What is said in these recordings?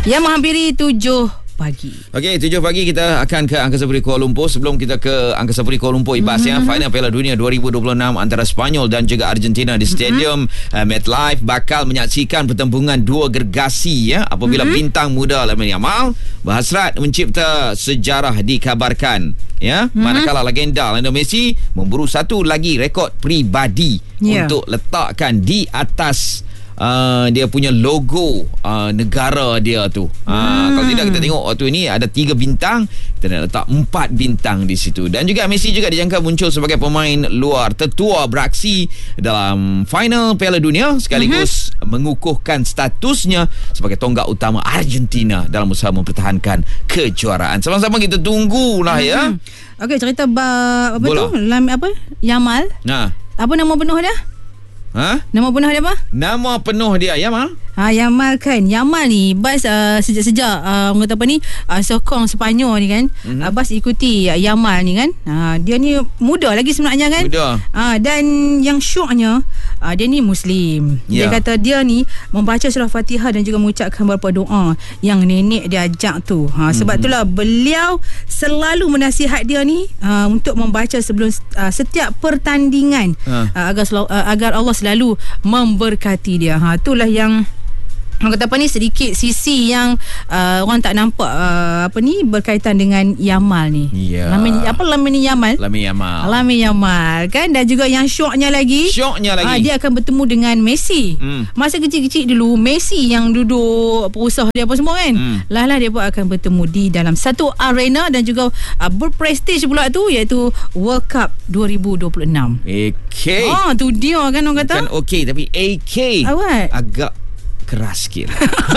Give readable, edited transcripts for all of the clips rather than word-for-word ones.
Yang menghampiri 7 pagi. Okey, 7 pagi kita akan ke Angkasa Puri Kuala Lumpur. Sebelum kita ke Angkasa Puri Kuala Lumpur, Ibas ya, final Piala Dunia 2026 antara Sepanyol dan juga Argentina di Stadium MetLife bakal menyaksikan pertempuran dua gergasi ya, apabila bintang muda Lamine Yamal berhasrat mencipta sejarah dikabarkan ya, manakala legenda Lionel Messi memburu satu lagi rekod peribadi untuk letakkan di atas dia punya logo negara dia tu. Kalau tidak kita tengok waktu ini ada 3 bintang, kita nak letak 4 bintang di situ. Dan juga Messi juga dijangka muncul sebagai pemain luar tertua beraksi dalam final Piala Dunia, sekaligus mengukuhkan statusnya sebagai tonggak utama Argentina dalam usaha mempertahankan kejuaraan. Sama-sama kita tunggulah ya. Okey, cerita apa tu? Yamal. Apa nama penuh dia? Nama penuh dia apa? Nama penuh dia Yamal. Yamal kan. Yamal ni Bas sejak orang kata apa ni, sokong Sepanyol ni kan. Bas ikuti Yamal ni kan. Dia ni muda lagi sebenarnya kan. Muda. Dan yang syoknya dia ni Muslim. Dia kata dia ni membaca surah Fatihah dan juga mengucapkan beberapa doa yang nenek dia ajak tu. Sebab itulah beliau selalu menasihat dia ni untuk membaca sebelum setiap pertandingan, agar Allah selalu memberkati dia. Itulah yang orang kata apa ni, sedikit sisi yang orang tak nampak berkaitan dengan Yamal ni. Lamine Yamal kan. Dan juga yang syoknya lagi dia akan bertemu dengan Messi. Masa kecil-kecil dulu Messi yang duduk perusaha dia apa semua kan. Lah dia pun akan bertemu di dalam satu arena dan juga berprestij pula tu, iaitu World Cup 2026. Tu dia kan orang kata. Bukan okey tapi AK. Agak keras sikit.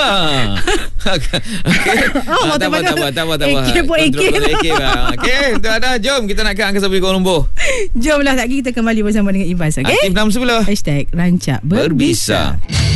Tak apa. AK pun AK lah. Okey, dah. Jom kita nak ke Angkasa Puri Kuala Lumpur. Jomlah, tak kita kembali bersama dengan Ibas. Okey, Aktif 6 sebelah #Rancak Berbisa.